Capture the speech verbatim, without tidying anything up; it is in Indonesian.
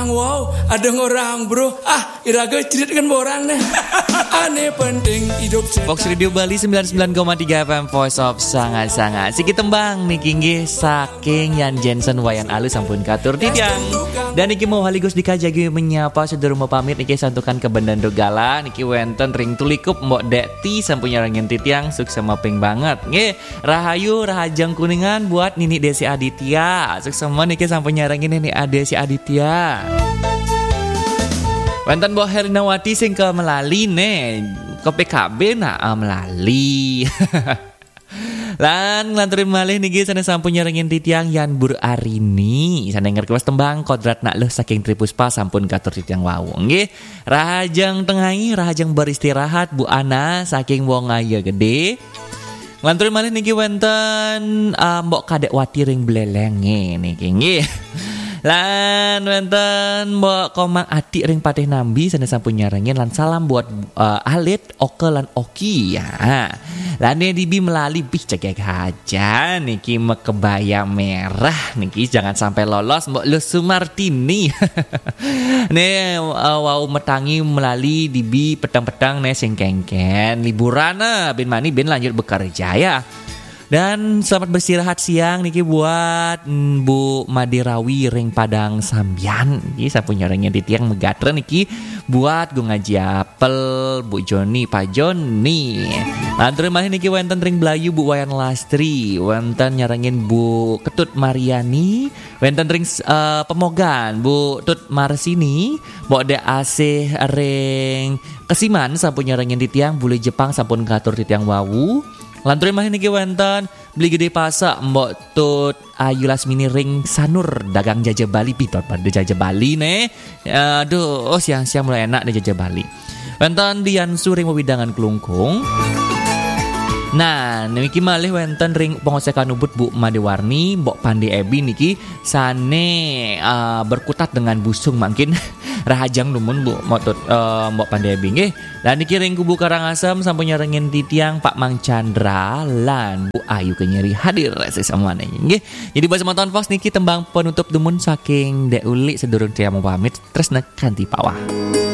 orang wow, ada orang bro. Ah, iraga cerit kan orang nih. Aneh penting hidup setan. Fox Radio Bali sembilan puluh sembilan koma tiga F M Voice of sangat-sangat. Siki tembang niki nggih saking Yan Jensen wayan alus sampun katur titiang. Dan niki mau haligus dikajagi menyapa sedurung pamit niki santukan ke Benden Dogala niki wenten ring tulikup mbok dekti sampun nyarengin titiang sukses maping banget. Nggih, rahayu rahajang kuningan buat Nini Desi Aditya. Sukses niki sampun nyarengin Nini Desi Aditya. Wenten Mbok Herinawati sing ke melali ne ke P K B nah melali. Lan ngelanturin malih niki sana sampun nyerengin titiang Yan Bur Arini. Sana ngerti tembang kodrat nak leh saking Tripuspa sampun katur titiang wau. Nggih, rahajang tengahi rahajang beristirahat Bu Ana saking wong aya gede. Ngelanturin malih niki wenten uh, Mbok Kadek Wati ring blelenge niki nggih. Lan wenten Mbok Komang Adik ring Patih Nambi sana sampun nyarengin lan salam buat uh, Alit, Oke lan Oki ya. Lan dibi melali bih cekek aja niki mekebaya merah niki jangan sampai lolos Mbok Lu Sumartini. Ne uh, wau metangi melali dibi petang-petang ne sing kengken liburan ben mani ben lanjut bekerja ya. Dan selamat beristirahat siang niki buat mm, Bu Madirawi ring Padang Sambian. Iki sampun nyarengin titiang megatre niki buat Gung Ngaji Apel, Bu Joni, Pak Joni. Lantur malih niki wenten ring Blayu Bu Wayan Lastri, wenten nyarengin Bu Ketut Mariani, wenten ring uh, Pemogan Bu Tut Marsini, Mbok De Asih ring Kesiman sampun nyarengin titiang Bule Jepang sampun ngatur titiang wawu. Lanturin malih niki wenten beli gede pasak Mbok Tut Ayu Lasmini ring Sanur dagang jaja Bali pitot pada jaja Bali ne. Aduh, oh siang-siang mulai enak deh jaja Bali. Wenten Dian Suring Wewidangan Kelungkung. Nah, niki malih wenten ring pengosekan ubud Bu Madewarni, Mbok Pandi Ebi niki sane uh, berkutat dengan busung mungkin rahajang dumun Bu motut uh, Mbok Pandi Ebi nggih. Lan niki ring kubu Karangasem sampun nyarengin titiang Pak Mang Chandra lan Bu Ayu Kenyeri hadir sesamane nggih. Jadi buat semonton Fox niki tembang penutup dumun saking Dek Uli sedurung dia mau pamit terus nekanti pawah.